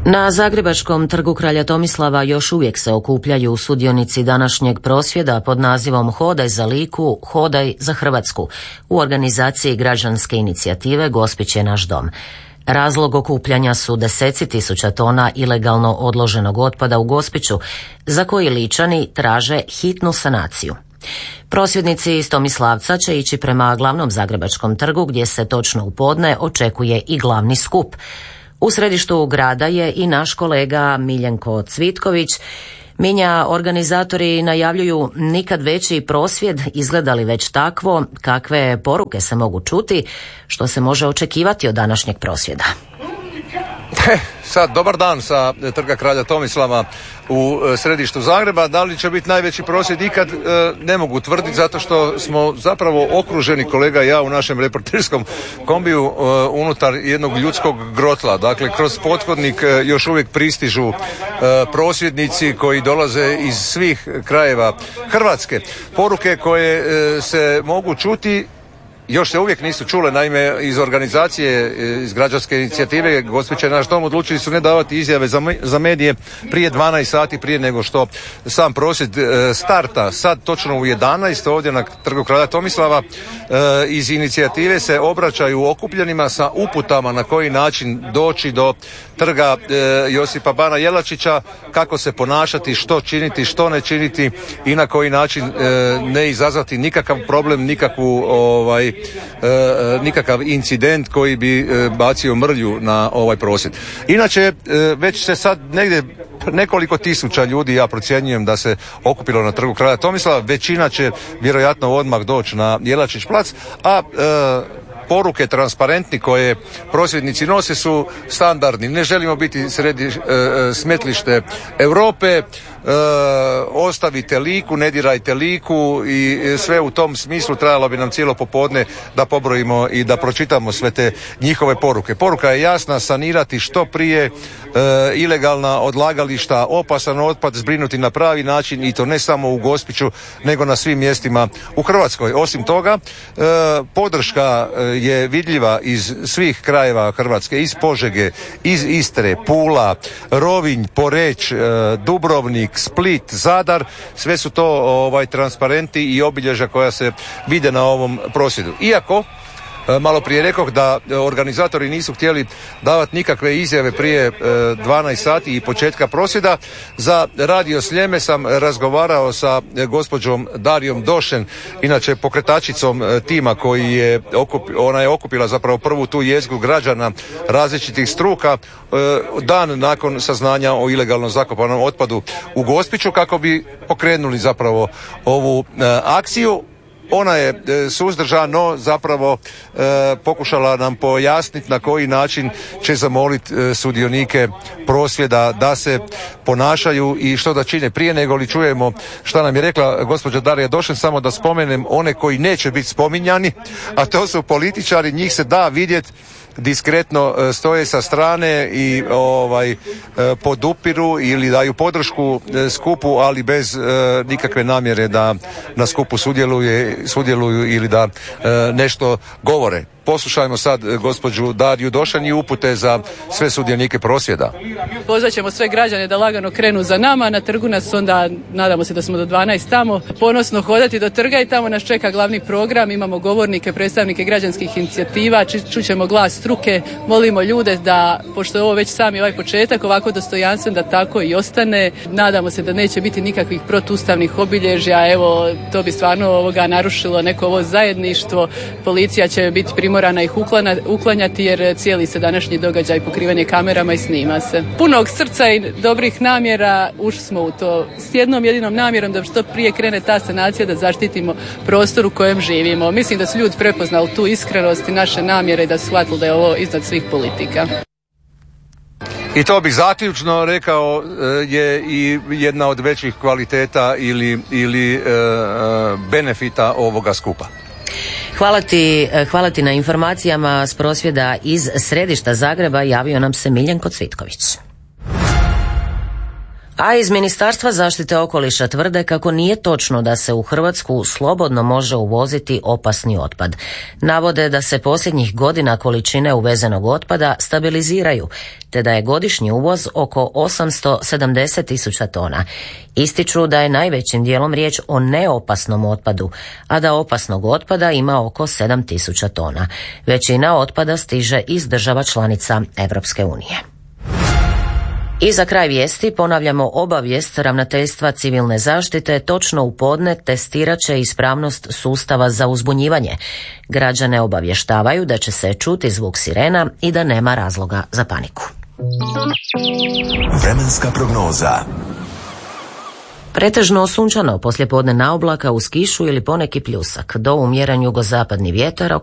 Na Zagrebačkom trgu Kralja Tomislava još uvijek se okupljaju sudionici današnjeg prosvjeda pod nazivom Hodaj za Liku, hodaj za Hrvatsku u organizaciji građanske inicijative Gospić je naš dom. Razlog okupljanja su deseci tisuća tona ilegalno odloženog otpada u Gospiću, za koji Ličani traže hitnu sanaciju. Prosvjednici iz Tomislavca će ići prema glavnom Zagrebačkom trgu gdje se točno u podne očekuje i glavni skup. U središtu grada je i naš kolega Miljenko Cvitković. Minja, organizatori najavljuju nikad veći prosvjed, izgleda li već takvo, kakve poruke se mogu čuti, što se može očekivati od današnjeg prosvjeda? Sad, dobar dan sa trga Kralja Tomislava u središtu Zagreba. Da li će biti najveći prosvjed ikad, ne mogu tvrditi, zato što smo zapravo okruženi, kolega i ja, u našem reporterskom kombiju unutar jednog ljudskog grotla. Dakle, kroz pothodnik još uvijek pristižu prosvjednici koji dolaze iz svih krajeva Hrvatske. Poruke koje se mogu čuti još se uvijek nisu čule, naime iz organizacije, iz građanske inicijative Gospić je naš dom odlučili su ne davati izjave za medije prije 12 sati prije nego što sam prosvjed starta. Sad točno u 11 ovdje na trgu Kralja Tomislava iz inicijative se obraćaju okupljenima sa uputama na koji način doći do trga Josipa Bana Jelačića, kako se ponašati, što činiti, što ne činiti i na koji način ne izazvati nikakav problem, nikakav incident koji bi bacio mrlju na ovaj prosvjed. Inače, već se sad negdje nekoliko tisuća ljudi, ja procjenjujem, da se okupilo na trgu Kralja Tomislava. Većina će vjerojatno odmah doći na Jelačić plac, a poruke transparentni koje prosvjednici nose su standardni. Ne želimo biti smetlište Europe, ostavite Liku, ne dirajte Liku i sve u tom smislu. Trajalo bi nam cijelo popodne da pobrojimo i da pročitamo sve te njihove poruke. Poruka je jasna: sanirati što prije ilegalna odlagališta, opasan otpad zbrinuti na pravi način, i to ne samo u Gospiću nego na svim mjestima u Hrvatskoj. Osim toga, podrška je vidljiva iz svih krajeva Hrvatske, iz Požege, iz Istre, Pula, Rovinj, Poreč, Dubrovnik, Split, Zadar. Sve su to transparenti i obilježja koja se vide na ovom prosvjedu. Iako malo prije rekoh da organizatori nisu htjeli davati nikakve izjave prije 12 sati i početka prosvjeda. Za Radio Sljeme sam razgovarao sa gospođom Darijom Došen, inače pokretačicom tima koji je ona je okupila zapravo prvu tu jezgru građana različitih struka dan nakon saznanja o ilegalno zakopanom otpadu u Gospiću, kako bi pokrenuli zapravo ovu akciju. Ona je suzdržano zapravo pokušala nam pojasniti na koji način će zamoliti sudionike prosvjeda da se ponašaju i što da čine. Prije nego li čujemo šta nam je rekla gospođa Darija Došen, samo da spomenem one koji neće biti spominjani, a to su političari. Njih se da vidjeti diskretno stoje sa strane i podupiru ili daju podršku skupu, ali bez nikakve namjere da na skupu sudjeluju ili da nešto govore. Poslušajmo sad gospođu Dariju Došan i upute za sve sudionike prosvjeda. Pozvat ćemo sve građane da lagano krenu za nama. Na trgu nas onda, nadamo se da smo do 12 tamo, ponosno hodati do trga i tamo nas čeka glavni program. Imamo govornike, predstavnike građanskih inicijativa, čućemo glas struke. Molimo ljude da, pošto je ovo već sami ovaj početak, ovako dostojanstven, da tako i ostane. Nadamo se da neće biti nikakvih protuustavnih obilježja. Evo, to bi stvarno narušilo neko ovo zajedništvo. Policija će biti primorana ih uklanjati jer cijeli se današnji događaj pokriven je kamerama i snima se. Punog srca i dobrih namjera ušli smo u to s jednom jedinom namjerom da što prije krene ta sanacija, da zaštitimo prostor u kojem živimo. Mislim da su ljudi prepoznali tu iskrenost i naše namjere i da su shvatili da je ovo iznad svih politika. I to bih zaključno rekao je i jedna od većih kvaliteta ili benefita ovoga skupa. Hvala ti na informacijama s prosvjeda iz središta Zagreba. Javio nam se Miljenko Cvitković. A iz Ministarstva zaštite okoliša tvrde kako nije točno da se u Hrvatsku slobodno može uvoziti opasni otpad. Navode da se posljednjih godina količine uvezenog otpada stabiliziraju, te da je godišnji uvoz oko 870.000 tona. Ističu da je najvećim dijelom riječ o neopasnom otpadu, a da opasnog otpada ima oko 7.000 tona. Većina otpada stiže iz država članica Europske unije. I za kraj vijesti ponavljamo obavijest Ravnateljstva civilne zaštite točno u podne testirat će ispravnost sustava za uzbunjivanje. Građane obavještavaju da će se čuti zvuk sirena i da nema razloga za paniku. Vremenska prognoza. Pretežno sunčano, poslijepodne na oblaka uz kišu ili poneki pljusak. Do umjeran jugozapadni vjetar